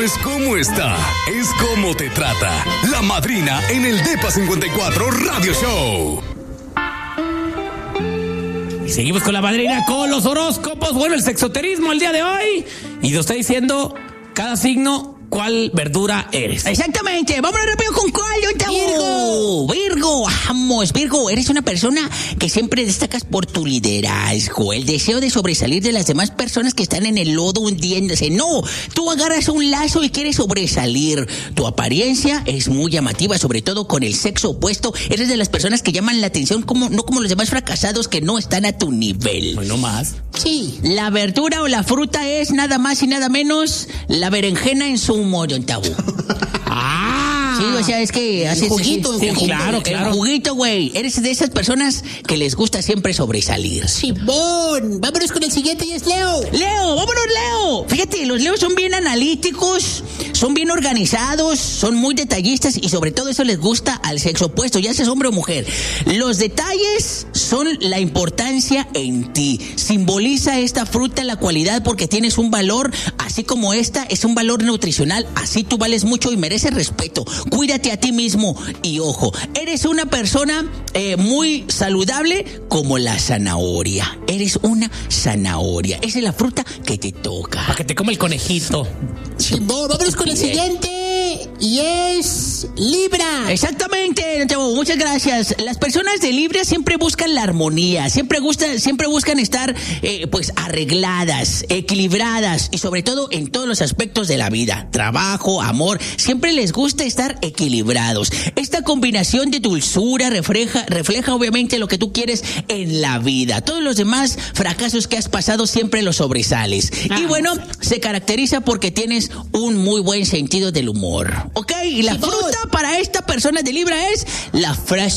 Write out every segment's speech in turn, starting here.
es como está, es como te trata. La madrina en el Depa 54 Radio Show. Y seguimos con la madrina, con los horóscopos. Bueno, el sexoterismo el día de hoy. Y nos está diciendo cada signo cuál verdura eres. Exactamente. Vámonos rápido con cuál, Virgo, vamos. Virgo, eres una persona que siempre destacas por tu liderazgo, el deseo de sobresalir de las demás personas que están en el lodo hundiéndose. No, tú agarras un lazo y quieres sobresalir. Tu apariencia es muy llamativa, sobre todo con el sexo opuesto. Eres de las personas que llaman la atención, no como los demás fracasados que no están a tu nivel. Pues no más. Sí, la verdura o la fruta es nada más y nada menos la berenjena en su modo tabú. Sí, o sea, es que haces juguito, sí, claro. El juguito, güey. Eres de esas personas que les gusta siempre sobresalir. Simón, vámonos con el siguiente y es Leo. Vámonos, Leo. Fíjate, los Leos son bien analíticos, son bien organizados, son muy detallistas y sobre todo eso les gusta al sexo opuesto, ya seas hombre o mujer. Los detalles son la importancia en ti. Simboliza esta fruta la cualidad porque tienes un valor, así como esta es un valor nutricional, así tú vales mucho y mereces respeto. Cuídate a ti mismo y ojo, eres una persona muy saludable como la zanahoria. Eres una zanahoria. Esa es la fruta que te toca. Para que te come el conejito. Vámonos con el siguiente y es Libra. Exactamente, muchas gracias. Las personas de Libra siempre buscan la armonía, siempre buscan estar pues arregladas, equilibradas y sobre todo en todos los aspectos de la vida, trabajo, amor, siempre les gusta estar equilibrados. Esta combinación de dulzura refleja obviamente lo que tú quieres en la vida. Todos los demás fracasos que has pasado siempre los sobresales. Y bueno, se caracteriza porque tienes un muy buen sentido del humor. ¿Ok? Y la fruta para esta persona de Libra es la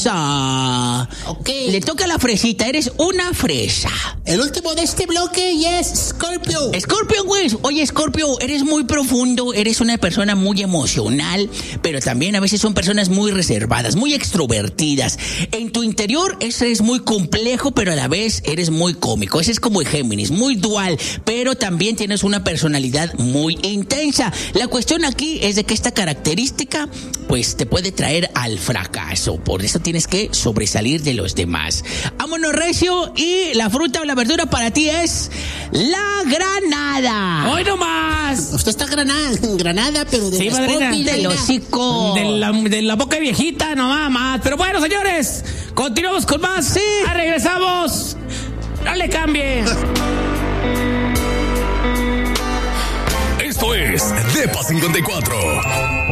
fresa. Ok. Le toca la fresita, eres una fresa. El último de este bloque y es Scorpio. Scorpio, güey. Oye, Scorpio, eres muy profundo, eres una persona muy emocional, pero también a veces son personas muy reservadas, muy extrovertidas. En tu interior eso es muy complejo, pero a la vez eres muy cómico. Ese es como el Géminis, muy dual, pero también tienes una personalidad muy intensa. La cuestión aquí es de que esta característica pues te puede traer al fracaso. Por eso tienes que sobresalir de los demás. Vámonos, recio. Y la fruta o la verdura para ti es la granada. ¡Hoy no más! Usted está granada, pero de las popis, del hocico. De la boca viejita, no más. Pero bueno, señores, continuamos con más. Sí. Regresamos. No le cambie. Esto es Depa 54.